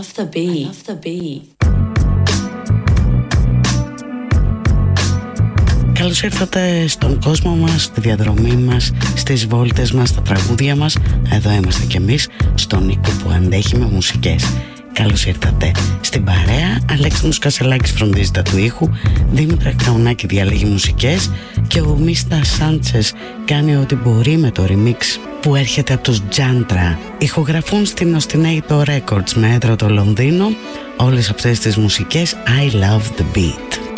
love the beat. I love the beat. Καλώς ήρθατε στον κόσμο μας, στη διαδρομή μας, στις βόλτες μας, στα τραγούδια μας. Εδώ είμαστε κι εμείς, στον οίκο που αντέχει με μουσικές. Καλώς ήρθατε στην παρέα. Αλέξανδρος Κασελάκης φροντίζει τα του ήχου, Δήμητρα Καουνάκη διαλέγει μουσικές και ο Μίστα Σάντσες κάνει ό,τι μπορεί με το remix που έρχεται από τους Τζάντρα. Ηχογραφούν στην Ostinato Records με έδρα το Λονδίνο όλες αυτές τις μουσικές. I love the beat.